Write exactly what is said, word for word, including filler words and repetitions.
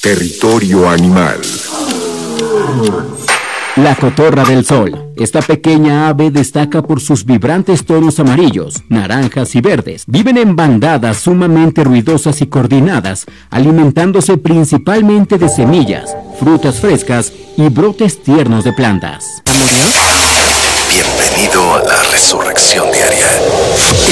Territorio animal. La cotorra del sol. Esta pequeña ave destaca por sus vibrantes tonos amarillos, naranjas y verdes. Viven en bandadas sumamente ruidosas y coordinadas, alimentándose principalmente de semillas, frutas frescas y brotes tiernos de plantas. Bienvenido a la resurrección diaria.